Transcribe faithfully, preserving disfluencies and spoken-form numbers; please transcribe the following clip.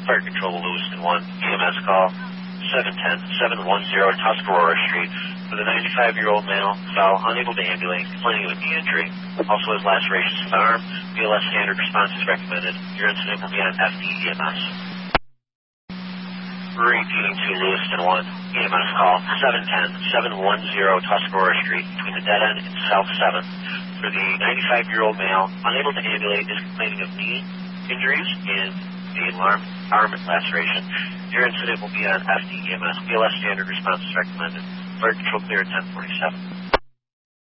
Fire Control Lewiston one, E M S call seven ten seven one zero Tuscarora Street for the ninety-five-year-old male, fell, unable to ambulate, complaining of a knee injury, also has lacerations to the arm. B L S standard response is recommended. Your incident will be on F D E M S. Repeating to Lewiston one, E M S call seven ten seven one zero Tuscarora Street between the dead end and South seventh for the ninety-five-year-old male, unable to ambulate, is complaining of knee injuries and the arm, arm laceration. Your incident will be on F D E M S. B L S standard response is recommended. Fire Control clear at ten forty-seven.